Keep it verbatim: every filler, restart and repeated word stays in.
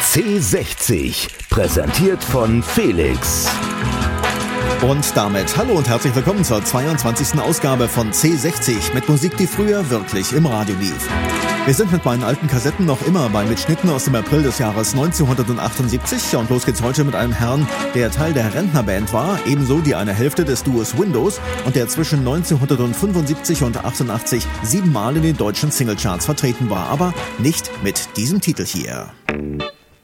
C sechzig, präsentiert von Felix. Und damit hallo und herzlich willkommen zur zweiundzwanzigsten Ausgabe von C sechzig mit Musik, die früher wirklich im Radio lief. Wir sind mit meinen alten Kassetten noch immer bei Mitschnitten aus dem April des Jahres neunzehnhundertachtundsiebzig und los geht's heute mit einem Herrn, der Teil der Rentnerband war, ebenso die eine Hälfte des Duos Windows und der zwischen neunzehnhundertfünfundsiebzig und achtundachtzig siebenmal in den deutschen Singlecharts vertreten war, aber nicht mit diesem Titel hier.